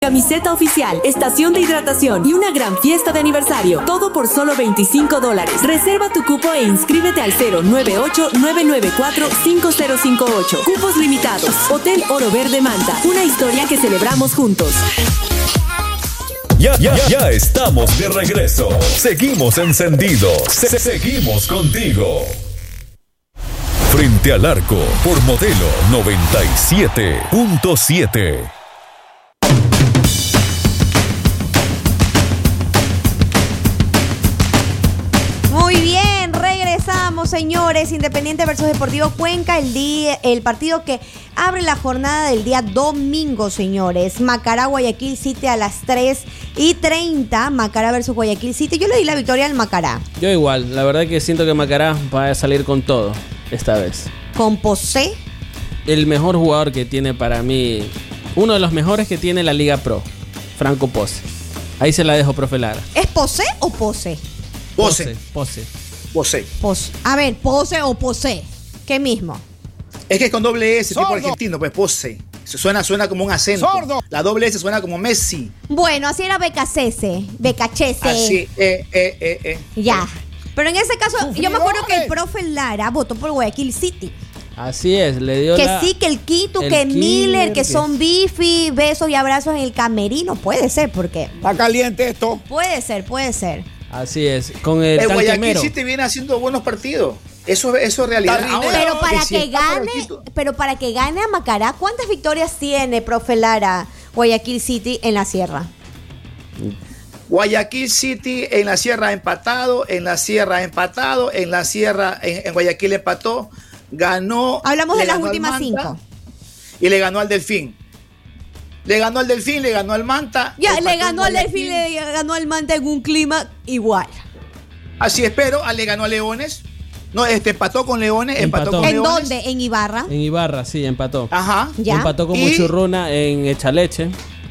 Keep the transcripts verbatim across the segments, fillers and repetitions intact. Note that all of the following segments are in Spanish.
Camiseta oficial, estación de hidratación y una gran fiesta de aniversario. Todo por solo veinticinco dólares. Reserva tu cupo e inscríbete al cero nueve ocho nueve nueve cuatro cinco cero cinco ocho. Cupos limitados. Hotel Oro Verde Manta. Una historia que celebramos juntos. Ya, ya, ya estamos de regreso. Seguimos encendidos. Se- seguimos contigo. Frente al Arco por Modelo noventa y siete punto siete. Muy bien, regresamos, señores. Independiente versus Deportivo Cuenca, el día, el partido que abre la jornada del día domingo, señores. Macará, Guayaquil City a las tres y treinta. Macará versus Guayaquil City. Yo le di la victoria al Macará. Yo igual, la verdad que siento que Macará va a salir con todo esta vez. Con Posé. El mejor jugador que tiene para mí, uno de los mejores que tiene la Liga Pro, Franco Pose. Ahí se la dejo, profe Lara. ¿Es Posé o Pose? Pose. Pose. Pose. Pose. A ver, Pose o Posé. ¿Qué mismo? Es que es con doble S, tipo Sordo. argentino, pues Pose. Se suena, suena como un acento. Sordo. La doble S suena como Messi. Bueno, así era Becacese. Becachese. Así, eh, eh, eh, eh. Ya. Pero en ese caso, yo me acuerdo que el Sufridores. profe Lara votó por Guayaquil City. Así es, le dio Que la... sí, que el Quito, el que Miller, Killer, que que- son bifi, besos y abrazos en el camerino. Puede ser, porque Está caliente esto. puede ser, puede ser. Así es, con el El tanque Guayaquil Mero. City viene haciendo buenos partidos. Eso, eso es realidad. Está Ahora, Pero para si que está por gane, el Quito, pero para que gane a Macará, ¿cuántas victorias tiene, profe Lara, Guayaquil City en la sierra? Guayaquil City en la sierra empatado, en la sierra empatado, en la sierra, en, en Guayaquil empató, ganó. Hablamos le de las ganó al últimas Manta cinco. Y le ganó al Delfín. Le ganó al Delfín, le ganó al Manta. Ya, empató le en ganó al Guayaquil. Delfín, le ganó al Manta en un clima igual. Así espero, le ganó a Leones. No, este empató con Leones, empató, Empató. con ¿En Leones. dónde? En Ibarra. En Ibarra, sí, empató. Ajá. Ya. Empató con Y- Muchurruna en Echaleche.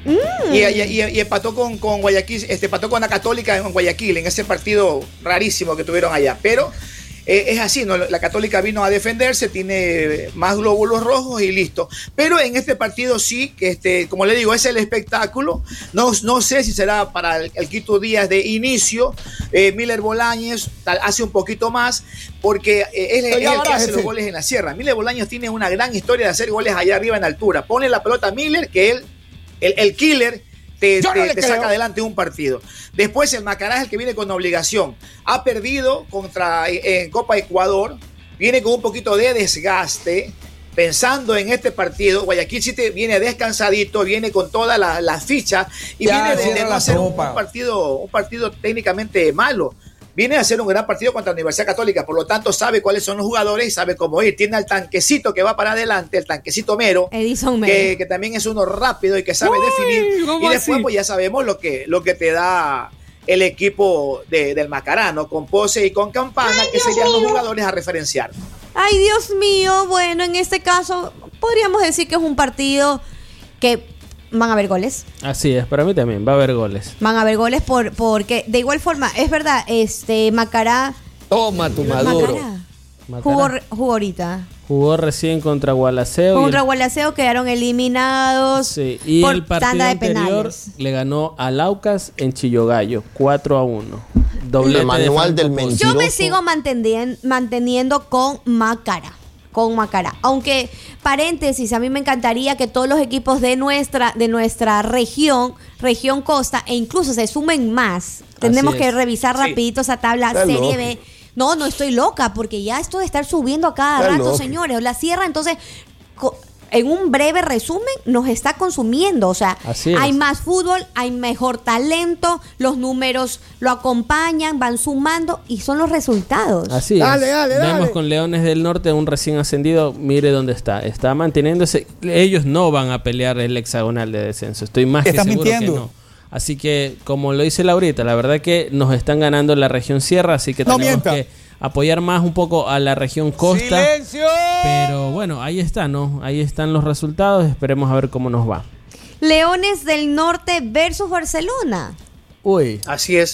Y, y- y- y empató con, con Guayaquil, este, empató con la Católica en Guayaquil, en ese partido rarísimo que tuvieron allá. Pero eh, es así, ¿no? La Católica vino a defenderse, tiene más glóbulos rojos y listo. Pero en este partido sí, que este, como le digo, es el espectáculo. No, no sé si será para el, el Quito Díaz de inicio. Eh, Miller Bolaños tal, hace un poquito más, porque eh, él es, Pero ya es el que ahora, hace jefe. los goles en la sierra. Miller Bolaños tiene una gran historia de hacer goles allá arriba en altura. Pone la pelota a Miller, que él El, el killer te, Yo no te- le te creo. saca adelante un partido. Después el Macará es el que viene con obligación. Ha perdido contra en Copa Ecuador. Viene con un poquito de desgaste. Pensando en este partido, Guayaquil City viene descansadito, viene con toda la, la ficha y Ya, viene de, de cierra no la hacer un, sopa. un partido, un partido técnicamente malo. Viene a hacer un gran partido contra la Universidad Católica, por lo tanto sabe cuáles son los jugadores y sabe cómo ir. Tiene al tanquecito que va para adelante, el tanquecito Mero, Edison Mero. que, que también es uno rápido y que sabe Uy, definir. ¿cómo Y después así? pues ya sabemos lo que, lo que te da el equipo de- del Macará, con Pose y con Campana, que serían los jugadores a referenciar. Ay, Dios mío. Bueno, en este caso podríamos decir que es un partido que van a haber goles. Así es, para mí también va a haber goles. Van a haber goles por, porque de igual forma, es verdad, este Macará, Toma tu maduro. Macará Macará. jugó, re- jugó ahorita. Jugó recién contra Gualaceo. y Contra el- Gualaceo quedaron eliminados Sí, y por el partido tanda de anterior penales. le ganó a Laucas en Chillogallo, cuatro a uno. Doblete El manual de del Franco Pose. Yo me mentiroso. sigo mantendien- manteniendo con Macará. Con Macará. Aunque, paréntesis, a mí me encantaría que todos los equipos de nuestra, de nuestra región, región costa, e incluso se sumen más. Tenemos es. que revisar Sí. rapidito esa tabla Está Serie loco. B. No, no estoy loca, porque ya esto de estar subiendo a cada Está rato, loco. señores. La sierra, entonces, co- en un breve resumen, nos está consumiendo. O sea, Así es. hay más fútbol, hay mejor talento, los números lo acompañan, van sumando y son los resultados. Así es. Dale, dale, dale. Vemos con Leones del Norte, un recién ascendido, mire dónde está. Está manteniéndose. Ellos no van a pelear el hexagonal de descenso. Estoy más que Estás seguro mintiendo. que no. Así que, como lo dice Laurita, la verdad que nos están ganando la región sierra, así que No tenemos mienta. que apoyar más un poco a la región costa. ¡Silencio! Pero bueno, ahí está, ¿no? Ahí están los resultados. Esperemos a ver cómo nos va. Leones del Norte versus Barcelona. Uy. Así es.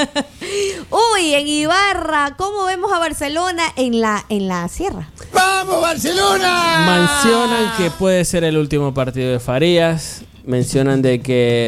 Uy, en Ibarra, ¿cómo vemos a Barcelona en la, en la sierra? ¡Vamos, Barcelona! Mencionan que puede ser el último partido de Farías. mencionan de que